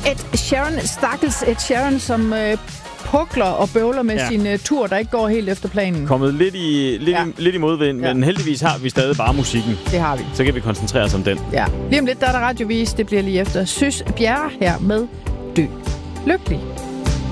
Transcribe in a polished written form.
Ed Sheeran, stakkels Ed Sheeran, som pukler og bøvler med sin tur, der ikke går helt efter planen. Kommet lidt i modvind, men heldigvis har vi stadig bare musikken. Det har vi. Så kan vi koncentrere os om den. Ja. Lige om lidt, der er der radiovis. Det bliver lige efter Søs Bjerre her med Dø Lykkelig.